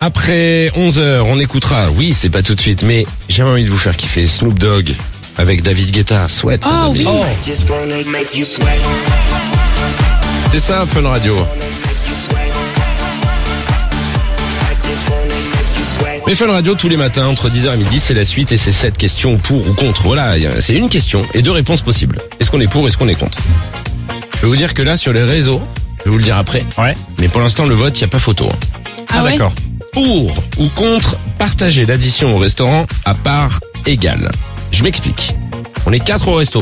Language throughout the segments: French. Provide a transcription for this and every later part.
Après 11h, on écoutera, oui, c'est pas tout de suite, mais j'ai envie de vous faire kiffer Snoop Dogg avec David Guetta, Sweat. Oh oui. C'est ça, Fun Radio. Mais Fun Radio, tous les matins, entre 10h et midi, c'est la suite et c'est 7 questions pour ou contre. Voilà, c'est une question et 2 réponses possibles. Est-ce qu'on est pour, est-ce qu'on est contre? Je vais vous dire que là, sur les réseaux, je vais vous le dire après. Ouais. Mais pour l'instant, le vote, il n'y a pas photo. Ah ouais. D'accord. Pour ou contre partager l'addition au restaurant à part égale. Je m'explique. On est 4 au resto.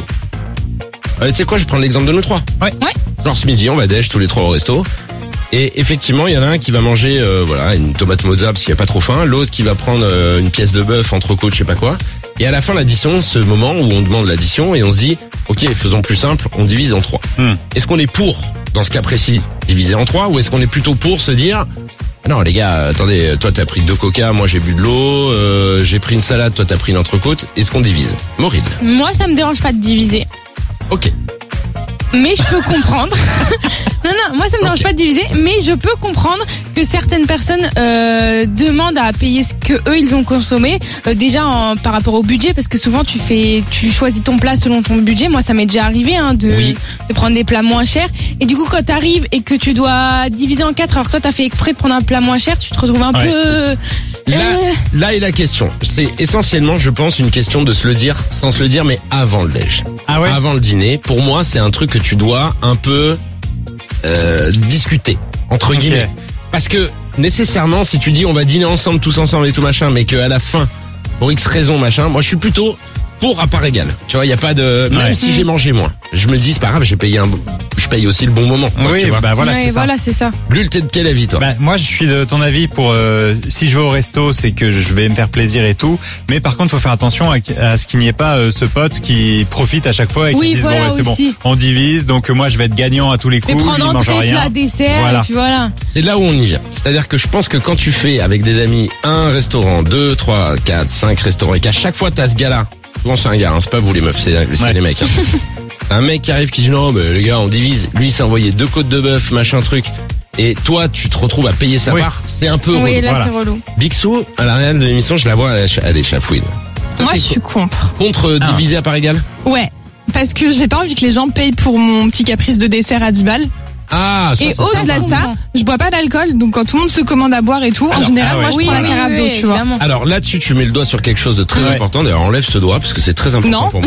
Tu sais quoi, je vais prendre l'exemple de nous 3. Ouais. Genre ce midi, on va déj tous les 3 au resto. Et effectivement, il y en a un qui va manger une tomate mozza parce qu'il n'y a pas trop faim. L'autre qui va prendre une pièce de bœuf, entrecôte, je sais pas quoi. Et à la fin, l'addition, ce moment où on demande l'addition et on se dit, ok, faisons plus simple, on divise en 3. Est-ce qu'on est pour, dans ce cas précis, diviser en 3 ou est-ce qu'on est plutôt pour se dire, non les gars, attendez, toi t'as pris 2 coca, moi j'ai bu de l'eau, j'ai pris une salade, toi t'as pris une entrecôte, est-ce qu'on divise? Maureen. Moi, ça me dérange pas de diviser. Ok. Mais je peux comprendre. Non, moi ça me dérange pas de diviser, mais je peux comprendre que certaines personnes demandent à payer ce que eux ils ont consommé déjà par rapport au budget, parce que souvent tu choisis ton plat selon ton budget. Moi ça m'est déjà arrivé de prendre des plats moins chers, et du coup quand t'arrives et que tu dois diviser en 4 alors que toi t'as fait exprès de prendre un plat moins cher, tu te retrouves un peu... Là est la question. C'est essentiellement, je pense, une question de se le dire, sans se le dire, mais avant le déj. Ah ouais. Avant le dîner. Pour moi, c'est un truc que tu dois un peu discuter, entre guillemets. Parce que, nécessairement, si tu dis on va dîner ensemble, tous ensemble et tout machin, mais qu'à la fin, pour X raison, machin, moi je suis plutôt pour à part égale. Tu vois, il y a pas de... Même si j'ai mangé moins. Je me dis, c'est pas grave, je paye aussi le bon moment. Oui, tu vois. bah voilà, Ouais, c'est ça. voilà, c'est ça. Lul, t'es de quel avis, toi? Bah, moi, je suis de ton avis pour si je vais au resto, c'est que je vais me faire plaisir et tout. Mais par contre, faut faire attention à ce qu'il n'y ait pas ce pote qui profite à chaque fois et qui dise voilà, bon, ouais, c'est bon, aussi. on divise. Donc moi, je vais être gagnant à tous les coups. Mais prendre il mange entrée, rien. plat, dessert, Voilà. et puis voilà. C'est là où on y vient. C'est-à-dire que je pense que quand tu fais avec des amis un restaurant, 2, 3, 4, 5 restaurants et qu'à chaque fois t'as ce gars-là, souvent c'est un gars, hein, c'est pas vous les meufs, c'est les mecs. Hein. Un mec qui arrive qui dit non mais les gars on divise, lui il s'est envoyé 2 côtes de bœuf, machin truc, et toi tu te retrouves à payer sa part, c'est un peu Oui, relou. là Voilà. c'est relou. Bixou, à la réelle de l'émission, je la vois à l'échafouine. Moi, je suis contre. Contre diviser à part égale? Ouais. Parce que j'ai pas envie que les gens payent pour mon petit caprice de dessert à 10 balles. Ah, ça, Et c'est au-delà de ça, je bois pas d'alcool, donc quand tout le monde se commande à boire et tout, en général, moi je prends la carafe d'eau, tu vois. évidemment. Alors là-dessus, tu mets le doigt sur quelque chose de très Ouais. important. D'ailleurs, enlève ce doigt parce que c'est très important Non. pour moi.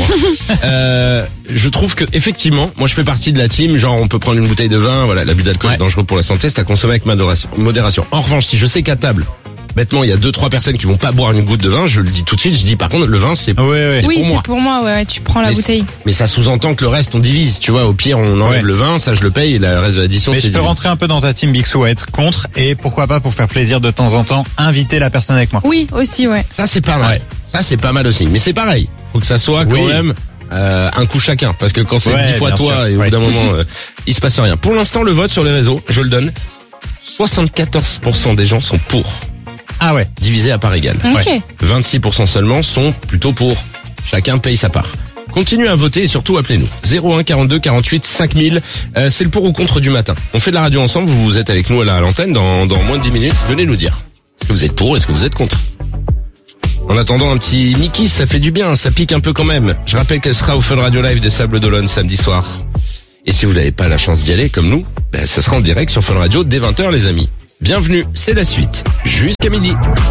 Je trouve que effectivement, moi je fais partie de la team. Genre, on peut prendre une bouteille de vin. Voilà, l'abus d'alcool est dangereux pour la santé. C'est à consommer avec modération. En revanche, si je sais qu'à table, bêtement, il y a 2-3 personnes qui vont pas boire une goutte de vin, je le dis tout de suite. Je dis par contre, le vin c'est Oui, pour moi. c'est pour moi, ouais, tu prends la Mais bouteille. Mais ça sous-entend que le reste on divise. Tu vois, au pire on enlève le vin, ça je le paye et le reste de l'addition Mais c'est je peux divisé. rentrer un peu dans ta team Bixou à être contre, et pourquoi pas pour faire plaisir de temps en temps inviter la personne avec moi. Oui, aussi, ouais. Ça c'est pas mal. Ouais. Ça c'est pas mal aussi. Mais c'est pareil. Faut que ça soit quand même un coup chacun, parce que quand c'est 10 fois bien toi sûr. et au bout d'un moment il se passe rien. Pour l'instant le vote sur les réseaux, je le donne. 74% des gens sont pour. Ah ouais. Divisé à part égale. Ok. 26% seulement sont plutôt pour. Chacun paye sa part. Continuez à voter et surtout appelez-nous. 01 42 48 5000. C'est le pour ou contre du matin. On fait de la radio ensemble, vous êtes avec nous à l'antenne dans moins de 10 minutes. Venez nous dire. Est-ce que vous êtes pour, est-ce que vous êtes contre? En attendant, un petit Mickey, ça fait du bien, ça pique un peu quand même. Je rappelle qu'elle sera au Fun Radio Live des Sables d'Olonne samedi soir. Et si vous n'avez pas la chance d'y aller, comme nous, ça sera en direct sur Fun Radio dès 20h les amis. Bienvenue, c'est la suite. Jusqu'à midi.